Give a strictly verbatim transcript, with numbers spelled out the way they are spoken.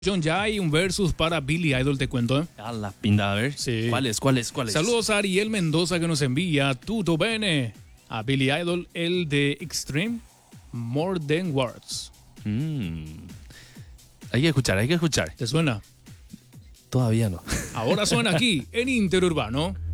John, ya hay un versus para Billy Idol, te cuento, ¿eh? A la pinta, a ver. Sí. ¿Cuál es? ¿Cuál es? ¿Cuál es? Saludos a Ariel Mendoza que nos envía Tutto Bene a Billy Idol, el de Extreme, More Than Words. Mm. Hay que escuchar, hay que escuchar. ¿Te suena? Todavía no. Ahora suena aquí en Interurbano.